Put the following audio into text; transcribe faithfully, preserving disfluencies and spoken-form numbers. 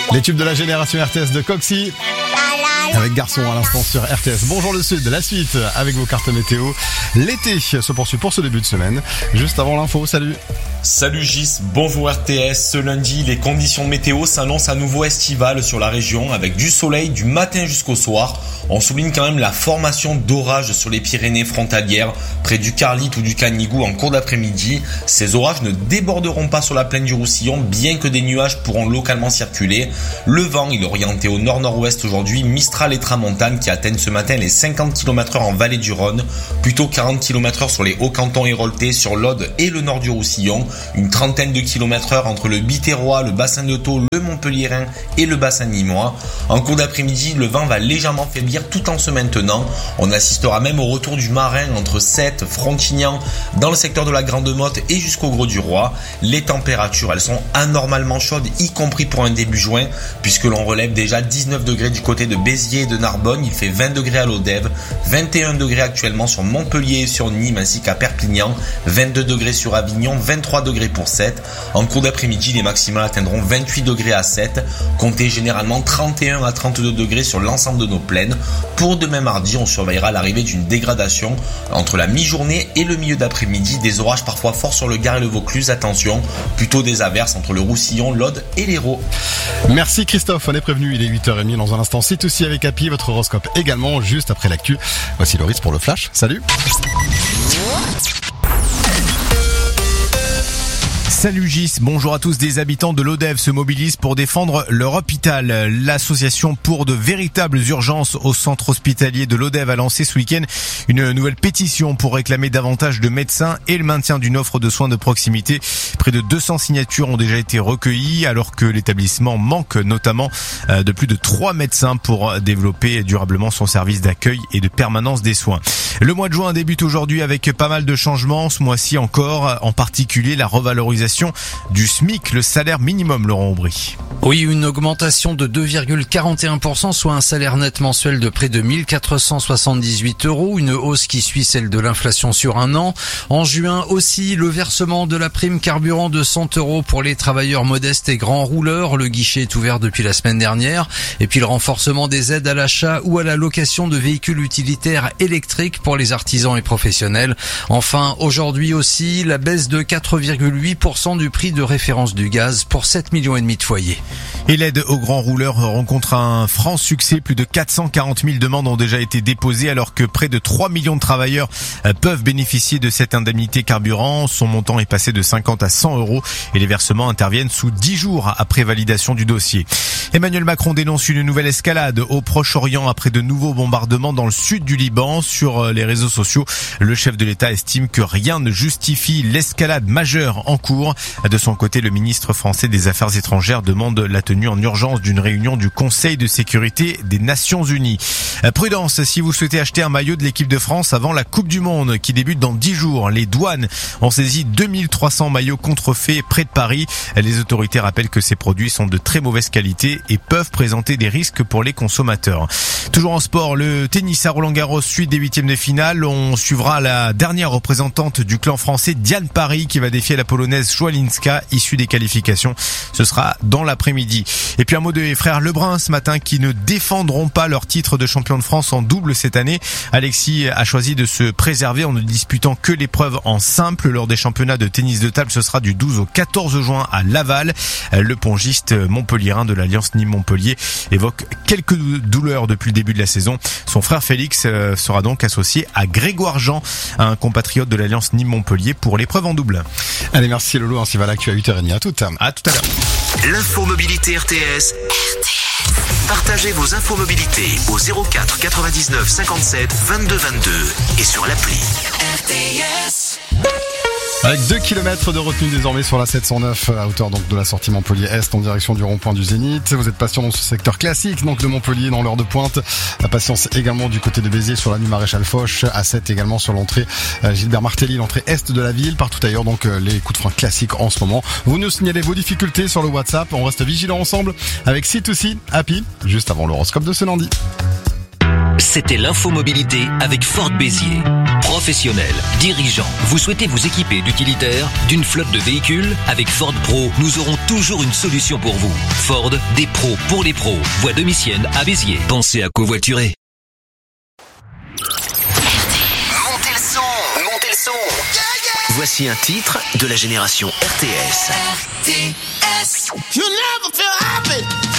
Les tubes de la génération R T S de Coxy. Avec Garçon à l'instant sur R T S. Bonjour le Sud, la suite avec vos cartes météo. L'été se poursuit pour ce début de semaine. Juste avant l'info, salut. Salut Gis, bonjour R T S. Ce lundi, les conditions météo s'annoncent à nouveau estivales sur la région avec du soleil du matin jusqu'au soir. On souligne quand même la formation d'orages sur les Pyrénées frontalières, près du Carlit ou du Canigou en cours d'après-midi. Ces orages ne déborderont pas sur la plaine du Roussillon, bien que des nuages pourront localement circuler. Le vent, il est orienté au nord-nord-ouest aujourd'hui, Mistral et Tramontane qui atteignent ce matin les cinquante kilomètres heure en vallée du Rhône, plutôt quarante kilomètres heure sur les Hauts-Cantons héroltais, sur l'Aude et le nord du Roussillon, une trentaine de kilomètres heure entre le Biterrois, le bassin de Thau, le Montpellierin et le bassin nîmois. En cours d'après-midi, le vent va légèrement faiblir tout en se maintenant. On assistera même au retour du marin entre Sète, Frontignan, dans le secteur de la Grande Motte et jusqu'au Gros du Roi. Les températures, elles sont anormalement chaudes, y compris pour un début juin, puisque l'on relève déjà dix-neuf degrés du côté de Béziers et de Narbonne. Il fait vingt degrés à Lodève, vingt et un degrés actuellement sur Montpellier et sur Nîmes ainsi qu'à Perpignan, vingt-deux degrés sur Avignon, vingt-trois degrés pour Sète. En cours d'après-midi, les maximales atteindront vingt-huit degrés à Sète, comptez généralement trente et un à trente-deux degrés sur l'ensemble de nos plaines. Pour demain mardi, on surveillera l'arrivée d'une dégradation entre la mi-journée et le milieu d'après-midi, des orages parfois forts sur le Gard et le Vaucluse. Attention, plutôt des averses entre le Roussillon, l'Aude et l'Hérault. Merci Christophe, on est prévenu, il est huit heures trente dans un instant. C'est aussi avec Happy, votre horoscope également, juste après l'actu. Voici Loris pour le Flash, salut. Salut Gis, bonjour à tous. Des habitants de Lodève se mobilisent pour défendre leur hôpital. L'association pour de véritables urgences au centre hospitalier de Lodève a lancé ce week-end une nouvelle pétition pour réclamer davantage de médecins et le maintien d'une offre de soins de proximité. Près de deux cents signatures ont déjà été recueillies alors que l'établissement manque notamment de plus de trois médecins pour développer durablement son service d'accueil et de permanence des soins. Le mois de juin débute aujourd'hui avec pas mal de changements. Ce mois-ci encore, en particulier la revalorisation du SMIC, le salaire minimum, Laurent Aubry. Oui, une augmentation de deux virgule quarante et un pour cent, soit un salaire net mensuel de près de mille quatre cent soixante-dix-huit euros, une hausse qui suit celle de l'inflation sur un an. En juin aussi, le versement de la prime carburant de cent euros pour les travailleurs modestes et grands rouleurs. Le guichet est ouvert depuis la semaine dernière. Et puis le renforcement des aides à l'achat ou à la location de véhicules utilitaires électriques pour les artisans et professionnels. Enfin, aujourd'hui aussi, la baisse de quatre virgule huit pour cent du prix de référence du gaz pour sept millions et demi de foyers. Et l'aide aux grands rouleurs rencontre un franc succès. Plus de quatre cent quarante mille demandes ont déjà été déposées alors que près de trois millions de travailleurs peuvent bénéficier de cette indemnité carburant. Son montant est passé de cinquante à cent euros et les versements interviennent sous dix jours après validation du dossier. Emmanuel Macron dénonce une nouvelle escalade au Proche-Orient après de nouveaux bombardements dans le sud du Liban. Sur les réseaux sociaux, le chef de l'État estime que rien ne justifie l'escalade majeure en cours. De son côté, le ministre français des Affaires étrangères demande la tenue en urgence d'une réunion du Conseil de sécurité des Nations Unies. Prudence si vous souhaitez acheter un maillot de l'équipe de France avant la Coupe du Monde qui débute dans dix jours. Les douanes ont saisi deux mille trois cents maillots contrefaits près de Paris. Les autorités rappellent que ces produits sont de très mauvaise qualité et peuvent présenter des risques pour les consommateurs. Toujours en sport, le tennis à Roland-Garros, suite des huitièmes de finale. On suivra la dernière représentante du clan français, Diane Parry, qui va défier la polonaise Swalinska, issue des qualifications. Ce sera dans l'après-midi. Et puis un mot des frères Lebrun ce matin qui ne défendront pas leur titre de champion de France en double cette année. Alexis a choisi de se préserver en ne disputant que l'épreuve en simple lors des championnats de tennis de table. Ce sera du douze au quatorze juin à Laval. Le pongiste montpelliérain de l'Alliance Nîmes-Montpellier évoque quelques douleurs depuis le début de la saison. Son frère Félix sera donc associé à Grégoire Jean, un compatriote de l'Alliance Nîmes-Montpellier pour l'épreuve en double. Allez, merci Lolo, ainsi va l'actu à huit heures trente. À tout, à tout à l'heure. L'info mobilité R T S. R T S. Partagez vos infos mobilité au zéro quatre quatre-vingt-dix-neuf cinquante-sept vingt-deux vingt-deux et sur l'appli R T S. Avec deux kilomètres de retenue désormais sur la sept cent neuf à hauteur donc de la sortie Montpellier-Est en direction du rond-point du Zénith. Vous êtes patient dans ce secteur classique donc de Montpellier dans l'heure de pointe. La patience également du côté de Béziers sur l'avenue Maréchal Foch. A sept également sur l'entrée Gilbert Martelly, l'entrée est de la ville. Partout ailleurs donc les coups de frein classiques en ce moment. Vous nous signalez vos difficultés sur le WhatsApp. On reste vigilants ensemble avec C deux C Happy juste avant l'horoscope de ce lundi. C'était l'info mobilité avec Ford Béziers. professionnels, dirigeants, vous souhaitez vous équiper d'utilitaires, d'une flotte de véhicules? Avec Ford Pro, nous aurons toujours une solution pour vous. Ford, des pros pour les pros. Voie de Missienne à Béziers. Pensez à covoiturer. Montez le son, montez le son. Voici un titre de la génération R T S. R T S. You never feel happy.